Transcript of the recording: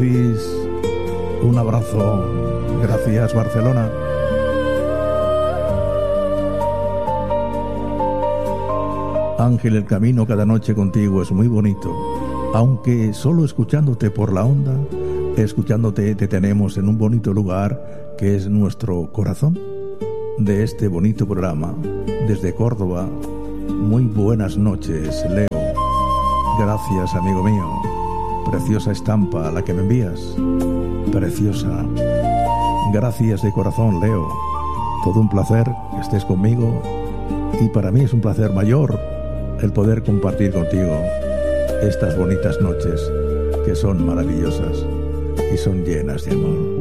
Luis, un abrazo. Gracias, Barcelona. Ángel, el camino cada noche contigo es muy bonito. Aunque solo escuchándote por la onda, escuchándote te tenemos en un bonito lugar que es nuestro corazón. De este bonito programa, desde Córdoba, muy buenas noches, Leo. Gracias, amigo mío. Preciosa estampa la que me envías. Preciosa. Gracias de corazón, Leo. Todo un placer que estés conmigo. Y para mí es un placer mayor el poder compartir contigo estas bonitas noches que son maravillosas y son llenas de amor.